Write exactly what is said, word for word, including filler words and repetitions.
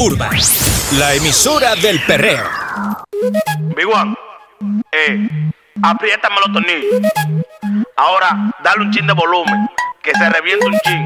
Urban, la emisora del perreo. Big One, eh, apriétame los tornillos. Ahora, dale un chin de volumen, que se reviente un chin.